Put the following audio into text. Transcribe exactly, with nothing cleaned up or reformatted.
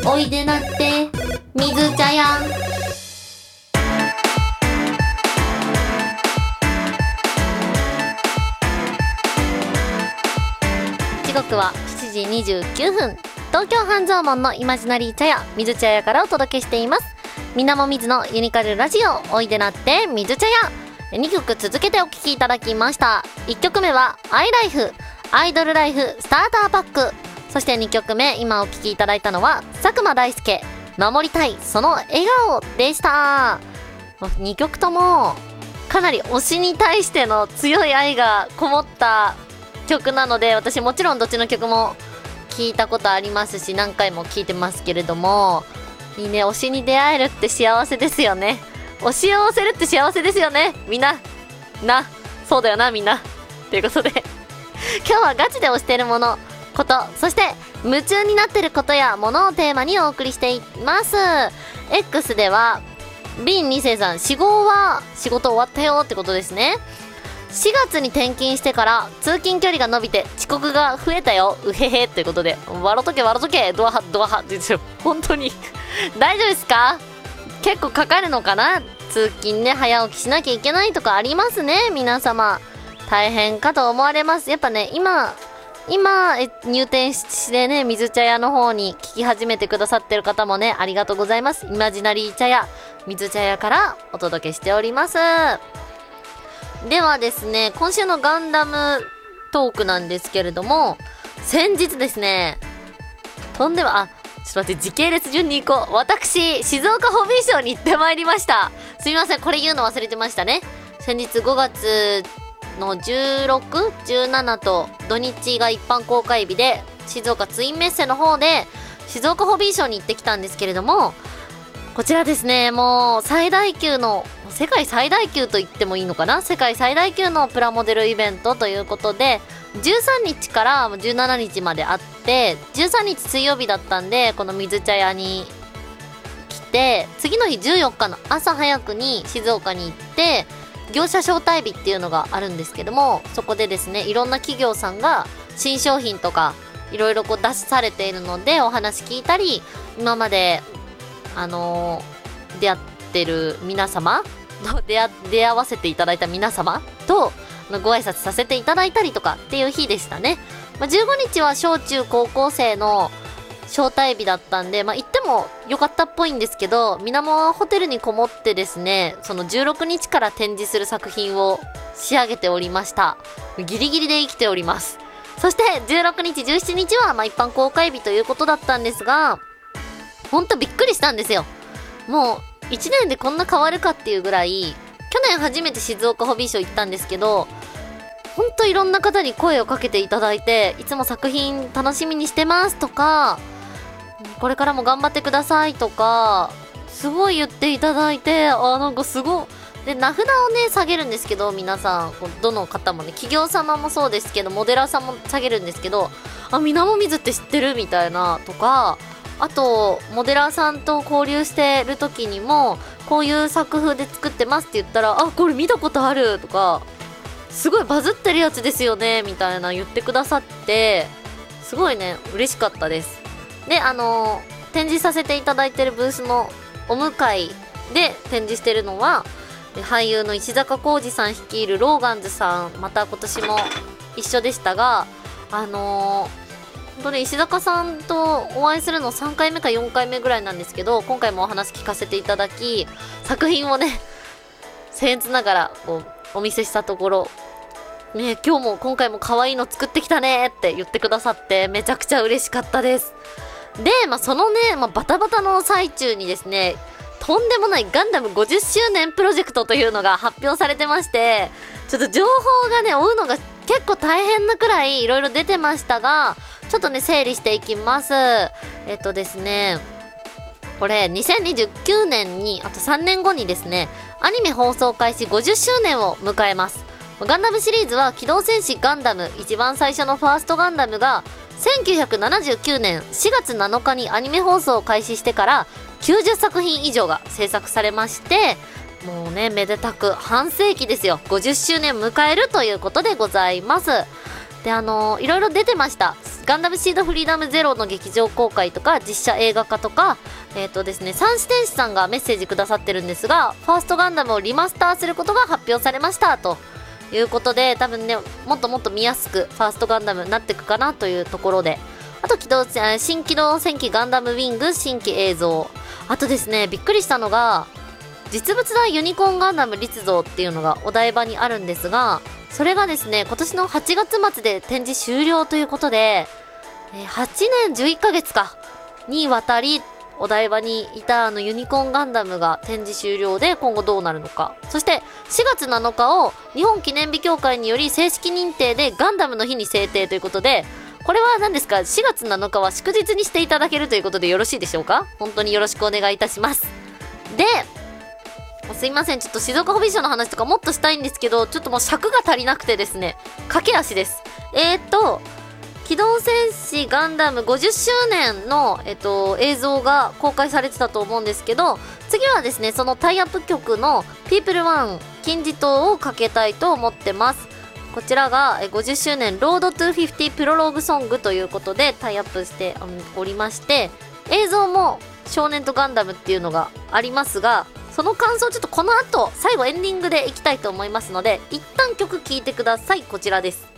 おいでなって水茶屋。時刻はしちじにじゅうきゅうふん、東京半蔵門のイマジナリー茶屋水茶屋からお届けしています。みなもみずのユニカルラジオ、おいでなって水茶屋。にきょく続けてお聴きいただきました。いっきょくめはアイライフアイドルライフスターターパック、そしてにきょくめ今お聴きいただいたのは佐久間大介守りたいその笑顔でした。にきょくともかなり推しに対しての強い愛がこもった曲なので、私もちろんどっちの曲も聴いたことありますし何回も聴いてますけれども、いいね、推しに出会えるって幸せですよね。推しを推せるって幸せですよね、みんなな、そうだよなみんな。ということで今日はガチで推しているもの、こと、そして夢中になってることやものをテーマにお送りしています。 X ではビンに世さん、し号は仕事終わったよってことですね。しがつに転勤してから通勤距離が伸びて遅刻が増えたよ、うへへということで、笑っとけ笑っとけ、ドアハドアハって言ってる。本当に大丈夫ですか？結構かかるのかな、通勤ね、早起きしなきゃいけないとかありますね。皆様大変かと思われます。やっぱね、今今え入店してね、水茶屋の方に聞き始めてくださってる方もね、ありがとうございます。イマジナリー茶屋水茶屋からお届けしております。ではですね、今週のガンダムトークなんですけれども、先日ですね、とんでもあちょっと待って、時系列順に行こう。私静岡ホビーショーに行ってまいりました。すみません、これ言うの忘れてましたね。先日ごがつのじゅうろく、じゅうななと土日が一般公開日で、静岡ツインメッセの方で静岡ホビーショーに行ってきたんですけれども、こちらですね、もう最大級の、世界最大級と言ってもいいのかな、世界最大級のプラモデルイベントということで、じゅうさんにちからじゅうしちにちまであって、じゅうさんにち水曜日だったんで、この水茶屋に来て、次の日じゅうよっかの朝早くに静岡に行って、業者招待日っていうのがあるんですけども、そこでですね、いろんな企業さんが新商品とかいろいろこう出されているのでお話聞いたり、今まであのー、出会ってる皆様と出会、出会わせていただいた皆様とご挨拶させていただいたりとかっていう日でしたね。まあ、じゅうごにちは小中高校生の招待日だったんで、まあ、行ってもよかったっぽいんですけど、みなもホテルにこもってですね、そのじゅうろくにちから展示する作品を仕上げておりました。ギリギリで生きております。そしてじゅうろくにちじゅうしちにちはまあ一般公開日ということだったんですが、ほんとびっくりしたんですよ。もういちねんでこんな変わるかっていうぐらい、去年初めて静岡ホビーショー行ったんですけど、ほんといろんな方に声をかけていただいて、いつも作品楽しみにしてますとか、これからも頑張ってくださいとかすごい言っていただいて、あ、なんかすごいで、名札をね下げるんですけど、皆さんどの方もね、企業様もそうですけどモデラーさんも下げるんですけど、あ、みなもみずって知ってるみたいなとか、あとモデラーさんと交流してる時にも、こういう作風で作ってますって言ったら、あ、これ見たことあるとか、すごいバズってるやつですよねみたいな言ってくださって、すごいね嬉しかったです。で、あのー、展示させていただいてるブースのお向かいで展示してるのは、俳優の石坂浩二さん率いるローガンズさん、また今年も一緒でしたが、あのー、本当に石坂さんとお会いするのさんかいめかよんかいめぐらいなんですけど、今回もお話聞かせていただき、作品をね僭越ながらこうお見せしたところ、ね、今日も今回も可愛いの作ってきたねって言ってくださって、めちゃくちゃ嬉しかったです。で、まあ、そのね、まあ、バタバタの最中にですね、とんでもないガンダムごじゅっしゅうねんプロジェクトというのが発表されてまして、ちょっと情報がね追うのが結構大変なくらいいろいろ出てましたが、ちょっとね整理していきます。えっとですねこれにせんにじゅうきゅうねんに、あとさんねんごにですね、アニメ放送開始ごじゅっしゅうねんを迎えます。ガンダムシリーズは機動戦士ガンダム、一番最初のファーストガンダムがせんきゅうひゃくななじゅうきゅうねんしがつなのかにアニメ放送を開始してからきゅうじゅっさくひん以上が制作されまして、もうねめでたく半世紀ですよ、ごじゅっしゅうねん迎えるということでございます。で、あのー、いろいろ出てました。 ガンダムシードフリーダムゼロの劇場公開とか実写映画化とか、えっとですね、三視天使さんがメッセージくださってるんですが、ファーストガンダムをリマスターすることが発表されましたということで、多分ね、もっともっと見やすくファーストガンダムになっていくかなというところで、あと起動、新機動戦機ガンダムウィング新規映像、あとですね、びっくりしたのが、実物大ユニコーンガンダム立像っていうのがお台場にあるんですが、それがですね、今年のはちがつ末で展示終了ということで、はちねんじゅういっかげつかにわたりお台場にいたあのユニコーンガンダムが展示終了で、今後どうなるのか。そしてしがつなのかを日本記念日協会により正式認定でガンダムの日に制定ということで、これは何ですか、しがつなのかは祝日にしていただけるということでよろしいでしょうか。本当によろしくお願いいたします。で、すいません、ちょっと静岡ホビーショーの話とかもっとしたいんですけど、ちょっともう尺が足りなくてですね、駆け足です。えーと、機動戦士ガンダムごじゅっしゅうねんの、えっと、映像が公開されてたと思うんですけど、次はですね、そのタイアップ曲の ピープルワン 金字塔をかけたいと思ってます。こちらがごじゅっしゅうねんロードトゥーフィフティプロローグソングということでタイアップしておりまして、映像も少年とガンダムっていうのがありますが、その感想をちょっとこの後最後エンディングでいきたいと思いますので、一旦曲聴いてください。こちらです。